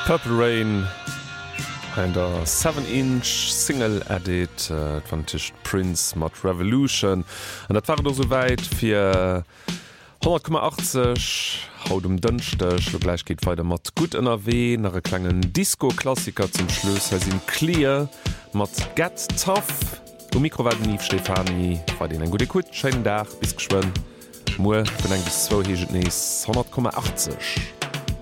Purple Rain en der 7-inch Single Edit van Tisch Prince mat Revolution an dat war do soweit fir 100,80 haut Dënchtech so gleich geht weiter mat gut NRW nach e klengen Disco-Klassiker zum Schluss sinn Clear mat Get Tough o Mikrowaden Yves Stefani war den en gute Kut schein Dach bis geschwënn Mo bin eng bis 2 100,80.